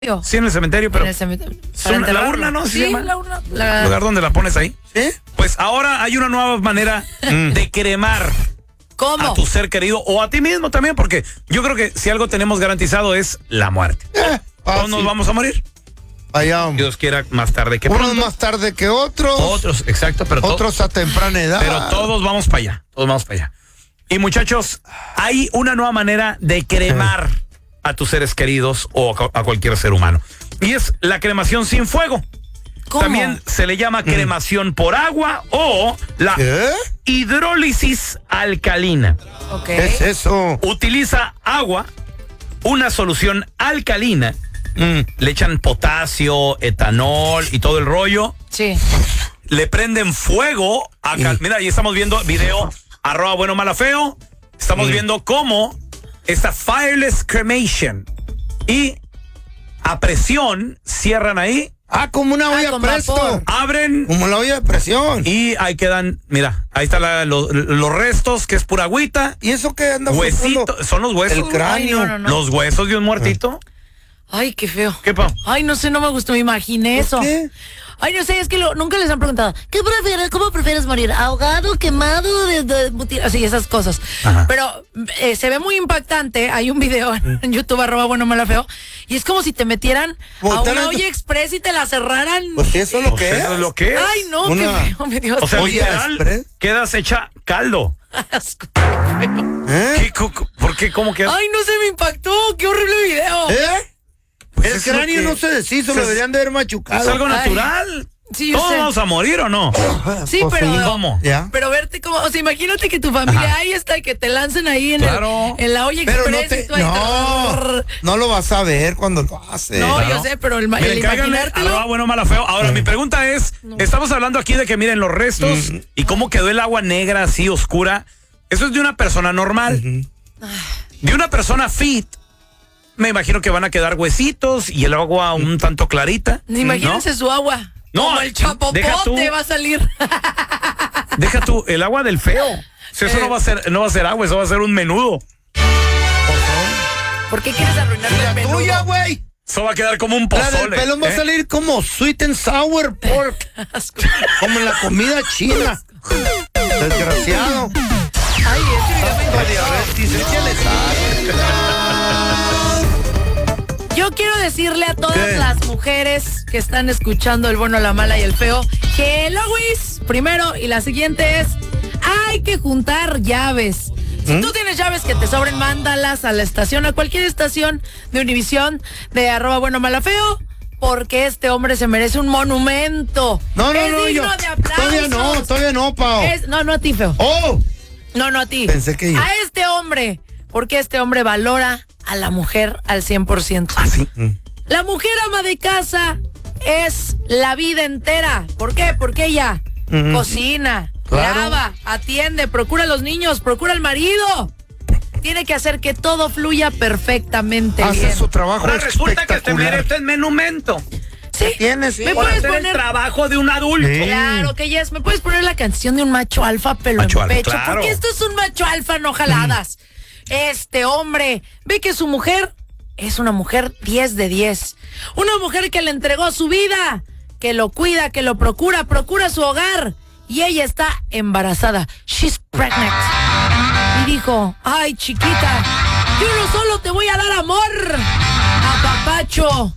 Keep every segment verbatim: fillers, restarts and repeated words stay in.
Sí, en el cementerio, pero. En el cementerio. Son, la urna, ¿no? Sí, ¿Se llama? la urna. La... ¿El lugar donde la pones ahí? ¿Sí? Pues ahora hay una nueva manera de cremar ¿Cómo? a tu ser querido o a ti mismo también, porque yo creo que si algo tenemos garantizado es la muerte. Eh, Todos nos vamos a morir. Allá. Dios quiera más tarde que Unos pronto. más tarde que otros. Otros, exacto, pero Otros to- a temprana edad. Pero todos vamos para allá. Todos vamos para allá. Y muchachos, hay una nueva manera de cremar a tus seres queridos o a, a cualquier ser humano. Y es la cremación sin fuego. ¿Cómo? También se le llama cremación por agua o la ¿Qué? hidrólisis alcalina. Ok. ¿Qué es eso? Utiliza agua, una solución alcalina, Mm. le echan potasio, etanol y todo el rollo. Sí. Le prenden fuego a cal- mira, ahí estamos viendo video arroba bueno mala feo. Estamos Mm. viendo cómo esta fireless cremation y a presión cierran ahí, Ah, como una Ah, olla con presto. vapor. abren Como la olla de presión. ¿Y, y ahí quedan, mira, ahí están los, los restos, que es pura agüita. eso qué anda Huesito, flotando? son los huesos. El cráneo. Ay, no, no, no. Los huesos de un muertito. Ay, qué feo. ¿Qué pa? Ay, no sé, no me gustó, me imaginé ¿Por eso. qué? Ay, no sé, es que lo- nunca les han preguntado, ¿qué prefieres? ¿Cómo prefieres morir? ¿Ahogado, quemado, de, de, mutil-?" Así, esas cosas. Ajá. Pero eh, se ve muy impactante. Hay un video en YouTube, arroba bueno mala feo, y es como si te metieran a Voltean una el- olla express y te la cerraran. Pues sí, eso es lo O que sea, es. eso es lo que es. Ay, no, Una- qué feo, me dio O sea, Oye, literal, express. quedas hecha caldo. asco. ¿Eh? ¿Qué, co- co- ¿Por qué? ¿Cómo quedas? Ay, no se me impactó, qué horrible video. ¿Eh? Pues el es lo cráneo que- no se deshizo, lo es- deberían de haber machucado. Es algo Ay. natural. Sí, yo ¿Todos sé. vamos a morir o no? Sí, Pues pero... ¿Cómo? Ya. Pero verte como, o sea, imagínate que tu familia Ajá. ahí está y que te lancen ahí en, el- Claro. en la olla Pero no express te. y tú ahí No, no lo vas a ver cuando lo haces. No, Claro. yo sé, pero el, ma- el Miren, cáiganle, imaginártelo. arroba bueno mala feo. Ahora, mi pregunta es, estamos hablando aquí de que miren los restos y cómo quedó el agua negra así oscura. Eso es de una persona normal. De una persona fit, me imagino que van a quedar huesitos y el agua un tanto clarita. Imagínense su agua. No, Como el deja tú. chapopote va a salir. ¿No? Deja tú, el agua del feo. Si eso Eh. no va a ser, no va a ser agua, eso va a ser un menudo. ¿Por qué quieres arruinar el La menudo? tuya, güey. Eso va a quedar como un La pozole. del pelón va a ¿eh? salir como sweet and sour pork. Asco. Como en la comida china. Desgraciado. Ay, ese video me Tanto diabetes, échale sal. Yo quiero decirle a todas ¿Qué? las mujeres que están escuchando el bueno, la mala y el feo que el Luis, primero, y la siguiente es, hay que juntar llaves. Si tú tienes llaves que te sobren, mándalas a la estación, a cualquier estación de Univisión, de arroba bueno, mala, feo, porque este hombre se merece un monumento. No, no, es no, digno yo. de aplausos. Todavía no, todavía no, Pao. Es- no, no a ti, feo. Oh, No, no a ti. Pensé que yo. A este hombre, porque este hombre valora a la mujer al cien por ciento. Ah, sí. La mujer ama de casa es la vida entera. ¿Por qué? Porque ella Ujú. cocina, Claro. lava, atiende, procura a los niños, procura al marido. Tiene que hacer que todo fluya perfectamente hace bien. su trabajo Ahora resulta que te espectacular. mereces monumento. Sí. Tienes, ¿Me Por puedes hacer el poner? trabajo de un adulto. Sí. Claro que yes. ¿Me puedes poner la canción de un macho alfa pelo Macho en alfa, pecho? claro. Porque esto es un macho alfa, no jaladas. Este hombre ve que su mujer es una mujer diez de diez. Una mujer que le entregó su vida, que lo cuida, que lo procura, procura su hogar. Y ella está embarazada. She's pregnant. Y dijo, ay, chiquita, yo no solo te voy a dar amor, apapacho,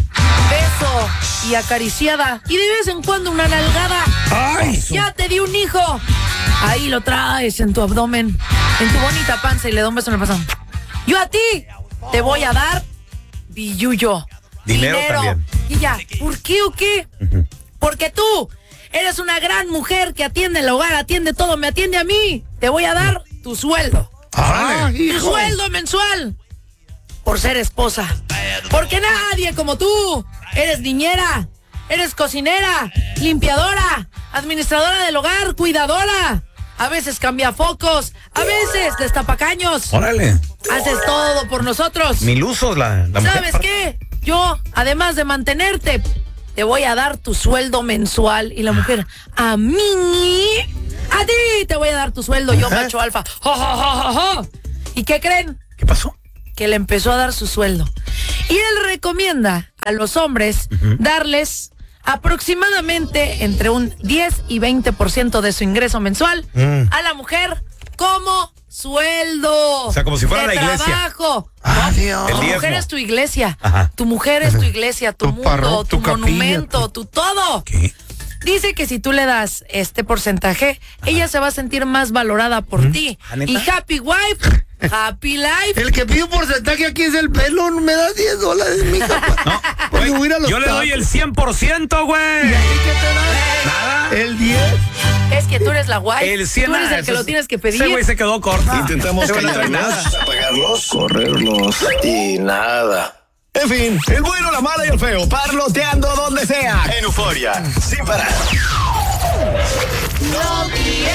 beso y acariciada y de vez en cuando una nalgada. Ay, su- Ya te di un hijo. Ahí lo traes en tu abdomen, en tu bonita panza y le doy un beso en el pasón. Yo a ti te voy a dar billuyo. Dinero también. Y ya, ¿por qué o qué? Porque tú eres una gran mujer que atiende el hogar, atiende todo, me atiende a mí. Te voy a dar tu sueldo. Ah, Tu hijo. sueldo mensual. Por ser esposa. Porque nadie como tú. Eres niñera. Eres cocinera. Limpiadora. Administradora del hogar. Cuidadora. A veces cambia focos. A veces destapacaños. Órale. Haces todo por nosotros. Mil usos la, la mujer. ¿Sabes qué? Yo, además de mantenerte, te voy a dar tu sueldo mensual. Y la mujer, a mí, a ti te voy a dar tu sueldo, yo Ajá. macho alfa. Jo, jo, jo, jo, jo. ¿Y qué creen? ¿Qué pasó? Que le empezó a dar su sueldo. Y él recomienda a los hombres uh-huh. darles aproximadamente entre un diez y veinte por ciento de su ingreso mensual mm. a la mujer como sueldo. O sea, como si fuera de la iglesia. Trabajo. Ah, Dios. Tu mujer es tu iglesia. Ajá. Tu mujer es tu iglesia, tu, tu mundo, parro, tu, tu monumento, capilla, tu, tu todo. ¿Qué? Dice que si tú le das este porcentaje, Ajá. ella se va a sentir más valorada por ¿Mm? ti. Y happy wife, happy life. El que pide un porcentaje aquí es el pelón. Me das diez dólares, mija. No, güey, yo le doy el cien por ciento, güey. ¿Y ahí qué te da? Nada. El diez. Es que tú eres la guay. El cien, tú eres el que es, lo tienes que pedir. Ese güey se quedó corto. Intentamos callarlos, apagarlos, correrlos y nada. En fin, el bueno, la mala y el feo, parloteando donde sea. En Euforia, sin parar. No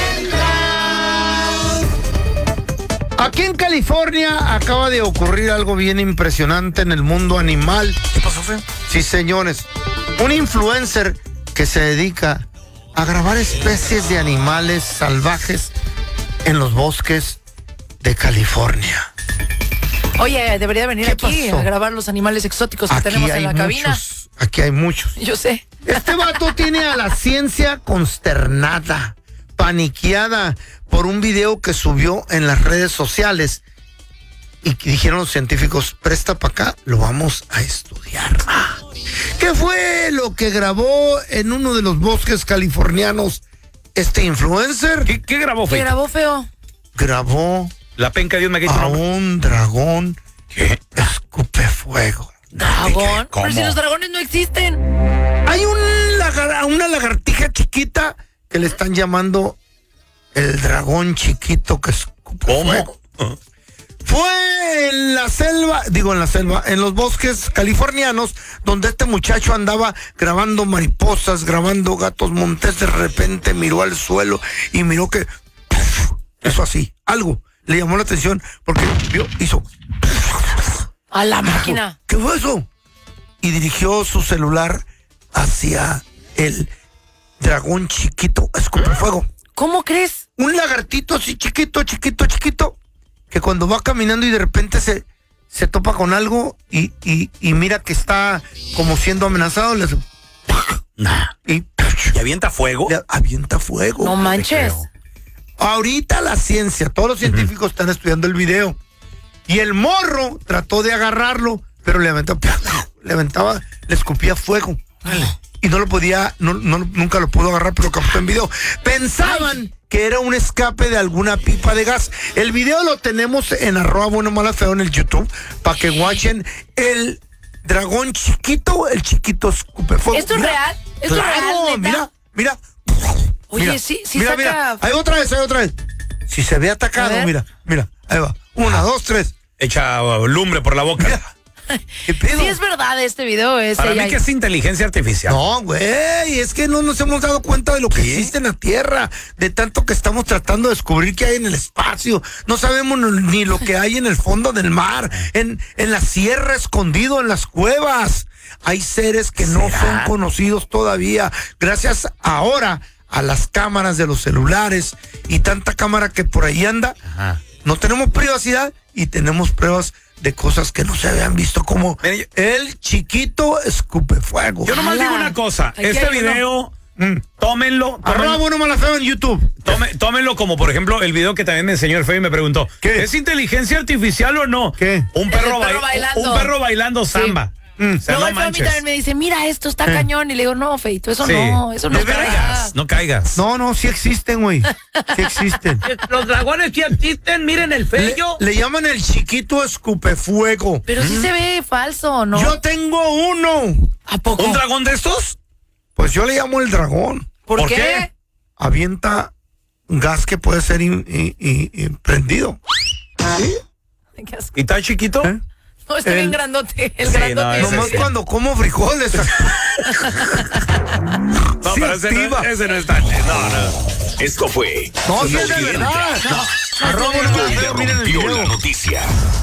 Aquí en California acaba de ocurrir algo bien impresionante en el mundo animal. ¿Qué pasó, feo? Sí, señores. Un influencer que se dedica a grabar especies de animales salvajes en los bosques de California. Oye, debería venir aquí pasó? a grabar los animales exóticos que aquí tenemos en la muchos, cabina. Aquí hay muchos. Yo sé. Este vato tiene a la ciencia consternada, paniqueada por un video que subió en las redes sociales y que dijeron los científicos, presta para acá, lo vamos a estudiar. ¿Qué fue lo que grabó en uno de los bosques californianos este influencer? ¿Qué, qué grabó, feo? ¿Qué grabó, feo? Grabó la penca de un megaito. A un dragón que escupe fuego. ¿Dragón? Pero si los dragones no existen. Hay un lagar, una lagartija chiquita que le están llamando el dragón chiquito que escupe ¿Cómo? fuego. Uh. Fue en la selva, digo en la selva, en los bosques californianos, donde este muchacho andaba grabando mariposas, grabando gatos montés. De repente miró al suelo y miró que eso así, algo le llamó la atención porque vio, hizo a la máquina. ¿Qué fue eso? Y dirigió su celular hacia el dragón chiquito escupefuego. ¿Cómo crees? Un lagartito así chiquito, chiquito, chiquito, que cuando va caminando y de repente se, se topa con algo y, y, y mira que está como siendo amenazado, le hace nah. y, ¿Y avienta fuego? Le avienta fuego. No manches. Ahorita la ciencia, todos los científicos uh-huh. están estudiando el video. Y el morro trató de agarrarlo, pero le aventaba, le aventaba, le escupía fuego. Vale. Y no lo podía, no, no, nunca lo pudo agarrar, pero captó en video. Pensaban Ay. que era un escape de alguna pipa de gas. El video lo tenemos en arroba bueno mala feo en el YouTube, para que watchen el dragón chiquito, el chiquito escupe fuego. ¿Esto es real? ¿Esto claro, es real, neta? Mira, mira. Oye, mira, sí, sí mira, saca... Mira, hay otra vez, hay otra vez. Si se ve atacado, mira, mira, ahí va. Una, dos, tres. Echa lumbre por la boca. Mira. ¿Qué pedo? Sí es verdad este video. Ese Para mí que es inteligencia artificial. No, güey, es que no nos hemos dado cuenta de lo que ¿Qué? existe en la Tierra, de tanto que estamos tratando de descubrir qué hay en el espacio. No sabemos ni lo que hay en el fondo del mar, en, en la sierra, escondido en las cuevas. Hay seres que ¿Será? no son conocidos todavía. Gracias ahora a las cámaras de los celulares y tanta cámara que por ahí anda. Ajá. No tenemos privacidad y tenemos pruebas de cosas que no se habían visto, como Mira, el chiquito escupe fuego. Yo nomás digo una cosa, Aquí este video, mm. tómenlo. Arroba bueno mala feo en YouTube. Tome, tómenlo como, por ejemplo, el video que también me enseñó el feo y me preguntó, ¿qué? ¿Es inteligencia artificial o no? ¿Qué? Un perro, perro ba bailando. Un perro bailando samba. Sí. Mm. O sea, no, no manches. También me dice, mira, esto está ¿Eh? cañón. Y le digo, no, Feito, eso sí. no, eso no, no caigas, no caigas. No, no, sí existen, güey. Sí existen. Los dragones sí existen, miren el feo. Le, le llaman el chiquito escupefuego. Pero sí ¿Mm? se ve falso, ¿no? Yo tengo uno. ¿A poco? ¿Un dragón de estos? Pues yo le llamo el dragón. ¿Por, ¿Por qué? qué? Avienta gas que puede ser in, in, in, in, prendido. ¿Sí? ¿Y está chiquito? ¿Eh? No, está el, bien grandote, el sí, grandote. No, nomás sí. cuando como frijoles. No, sí, pero ese no, ese no está. No, no. Esto fue. No, sí es de verdad. No. Arroba, miren el video.